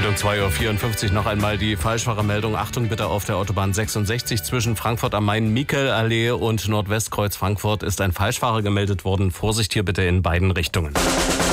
Meldung 2:54 Uhr noch einmal die Falschfahrermeldung. Achtung bitte auf der Autobahn 66 zwischen Frankfurt am Main, Michelallee und Nordwestkreuz Frankfurt ist ein Falschfahrer gemeldet worden. Vorsicht hier bitte in beiden Richtungen.